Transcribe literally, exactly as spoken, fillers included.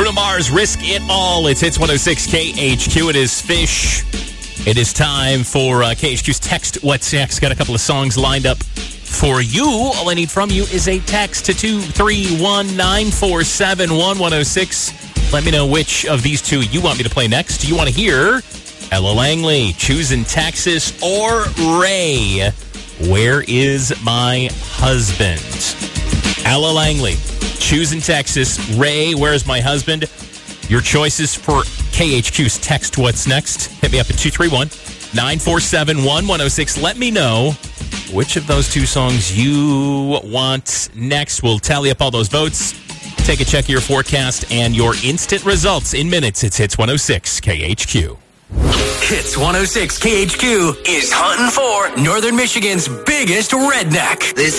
Bruno Mars, Risk It All. It's Hits one oh six K H Q. It is Fish. It is time for uh, K H Q's Text What's Next. Got a couple of songs lined up for you. All I need from you is a text to two three one, nine four seven, one one oh six. Let me know which of these two you want me to play next. Do you want to hear Ella Langley, Choosing Texas, or Ray, Where Is My Husband? Ella Langley, Choosing Texas, Ray, Where's My Husband? Your choices for K H Q's Text What's Next. Hit me up at two three one, nine four seven, one one oh six. Let me know which of those two songs you want next. We'll tally up all those votes, take a check of your forecast, and your instant results in minutes. It's Hits one oh six K H Q. Hits one oh six K H Q is hunting for Northern Michigan's biggest redneck. This